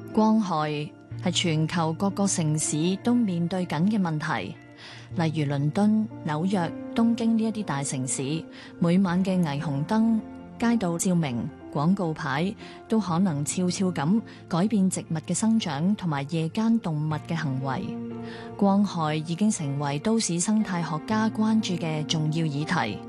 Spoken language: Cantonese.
光害係全球各個城市都面對緊嘅問題，例如倫敦、紐約、東京呢一啲大城市，每晚嘅霓虹燈、街道照明、廣告牌都可能悄悄咁改變植物嘅生長同埋夜間動物嘅行為。光害已經成為都市生態學家關注嘅重要議題。